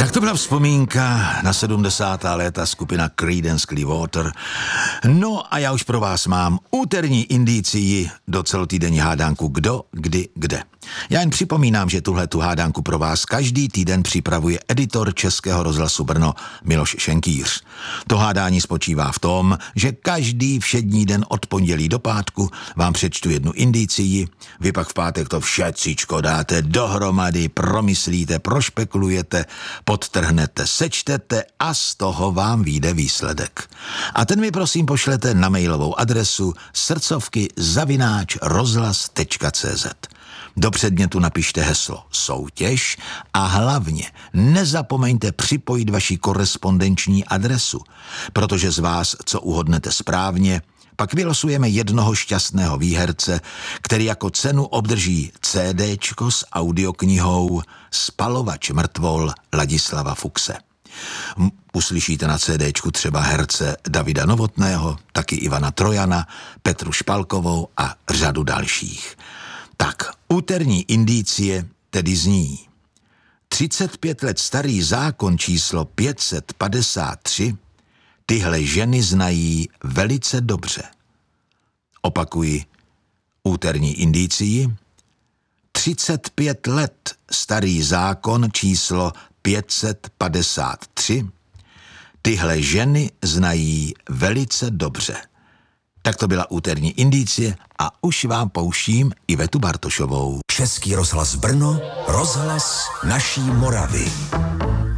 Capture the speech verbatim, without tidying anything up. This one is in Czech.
Tak to byla vzpomínka na sedmdesátá léta skupina Creedence Clearwater. No a já už pro vás mám úterní indicii do celotýdenní hádánku Kdo, kdy, kde. Já jen připomínám, že tuhle tu hádánku pro vás každý týden připravuje editor Českého rozhlasu Brno Miloš Šenkýř. To hádání spočívá v tom, že každý všední den od pondělí do pátku vám přečtu jednu indicii, vy pak v pátek to všetcičko dáte dohromady, promyslíte, prošpekulujete, podtrhnete, sečtete a z toho vám vyjde výsledek. A ten mi prosím pošlete na mailovou adresu srdcovky zavináč rozhlas tečka cé zet. Do předmětu napište heslo soutěž a hlavně nezapomeňte připojit vaši korespondenční adresu, protože z vás, co uhodnete správně, pak vylosujeme jednoho šťastného výherce, který jako cenu obdrží CDčko s audioknihou Spalovač mrtvol Ladislava Fuchse. Uslyšíte na CDčku třeba herce Davida Novotného, taky Ivana Trojana, Petru Špalkovou a řadu dalších. Tak, úterní indicie tedy zní: třicet pět let starý zákon číslo pět set padesát tři tyhle ženy znají velice dobře. Opakuji úterní indicii. třicet pět let starý zákon číslo pět set padesát tři tyhle ženy znají velice dobře. Tak to byla úterní indicie a už vám pouštím Ivetu Bartošovou. Český rozhlas Brno, rozhlas naší Moravy.